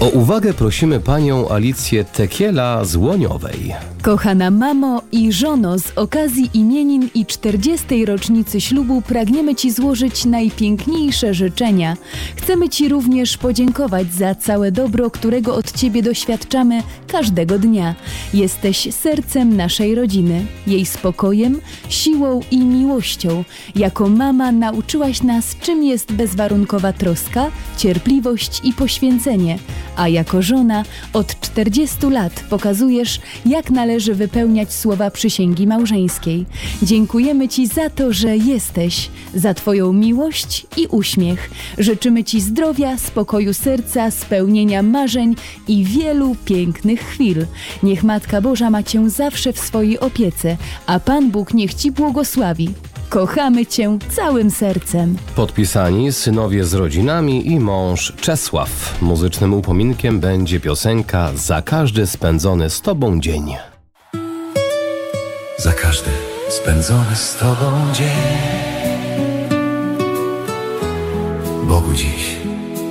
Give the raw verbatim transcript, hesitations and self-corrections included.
O uwagę prosimy panią Alicję Tekiela z Łoniowej. Kochana mamo i żono, z okazji imienin i czterdziestej rocznicy ślubu pragniemy Ci złożyć najpiękniejsze życzenia. Chcemy Ci również podziękować za całe dobro, którego od Ciebie doświadczamy każdego dnia. Jesteś sercem naszej rodziny, jej spokojem, siłą i miłością. Jako mama nauczyłaś nas, czym jest bezwarunkowa troska, cierpliwość i poświęcenie, a jako żona od czterdziestu lat pokazujesz, jak należy wypełniać słowa przysięgi małżeńskiej. Dziękujemy Ci za to, że jesteś, za Twoją miłość i uśmiech. Życzymy Ci zdrowia, spokoju serca, spełnienia marzeń i wielu pięknych chwil. Niech Matka Boża ma Cię zawsze w swojej opiece, a Pan Bóg niech Ci błogosławi. Kochamy Cię całym sercem. Podpisani synowie z rodzinami i mąż Czesław. Muzycznym upominkiem będzie piosenka Za każdy spędzony z Tobą dzień. Za każdy spędzony z Tobą dzień